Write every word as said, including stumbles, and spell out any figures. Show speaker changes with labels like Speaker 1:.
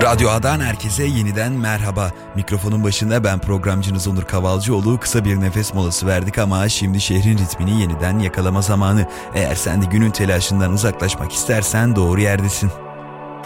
Speaker 1: Radyo A'dan herkese yeniden merhaba. Mikrofonun başında ben programcınız Onur Kavalcıoğlu. Kısa bir nefes molası verdik ama şimdi şehrin ritmini yeniden yakalama zamanı. Eğer sen de günün telaşından uzaklaşmak istersen doğru yerdesin.